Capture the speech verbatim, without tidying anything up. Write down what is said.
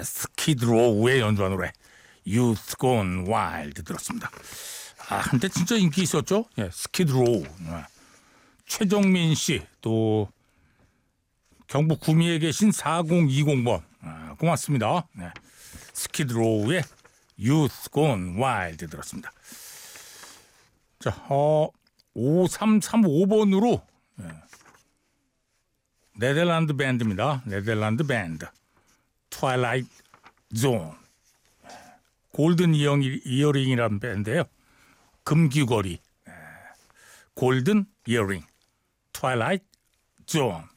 스키드로우의 연주한 노래 Youth Gone Wild 들었습니다. 아, 한때 진짜 인기 있었죠. 예, 스키드로우. 예. 최정민 씨, 또 경북 구미에 계신 사공이공 번 아, 고맙습니다. 네. 스키드로우의 Youth Gone Wild 들었습니다. 자, 어, 오삼삼오 번으로 예. 네덜란드 밴드입니다. 네덜란드 밴드 트와일라이트 존. 골든 이어링이라는 밴드예요. 금귀걸이. 골든 이어링 트와일라이트 존.